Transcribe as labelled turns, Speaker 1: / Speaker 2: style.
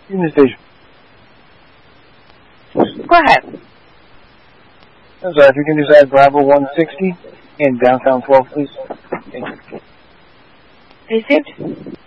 Speaker 1: Union Station.
Speaker 2: Go ahead.
Speaker 1: I'm sorry, if you can just add Bravo 160 in downtown 12, please. Thank you.
Speaker 2: Received.